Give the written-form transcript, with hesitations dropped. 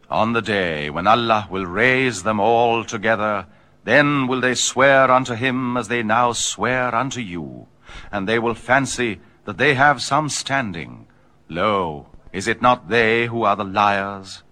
On the day when Allah will raise them all together, then will they swear unto him as they now swear unto you, and they will fancy that they have some standing. Lo, is it not they who are the liars?